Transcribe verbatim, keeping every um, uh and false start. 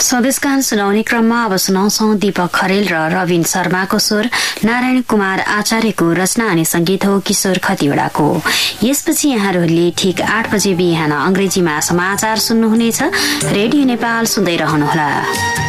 स्वदेशगान सुनाउने क्रममा अब सुनाउँछौ दीपक खरेल र रविन शर्माको स्वर, नारायण कुमार आचार्यको रचना अनि संगीत हो किशोर खतिवड़ाको। यसपछि यहाँहरूले ठिक आठ बजे बिहान अंग्रेजीमा समाचार सुन्नुहुनेछ। रेडियो नेपाल सुन्दै रहनुहोला।